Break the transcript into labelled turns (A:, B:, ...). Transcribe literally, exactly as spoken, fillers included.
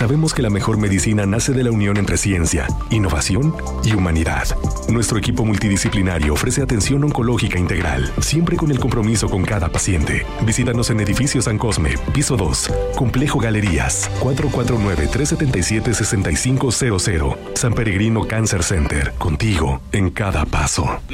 A: Sabemos que la mejor medicina nace de la unión entre ciencia, innovación y humanidad. Nuestro equipo multidisciplinario ofrece atención oncológica integral, siempre con el compromiso con cada paciente. Visítanos en Edificio San Cosme, piso dos, Complejo Galerías, cuatro cuatro nueve, tres siete siete, seis cinco cero cero. San Peregrino Cancer Center, contigo en cada paso.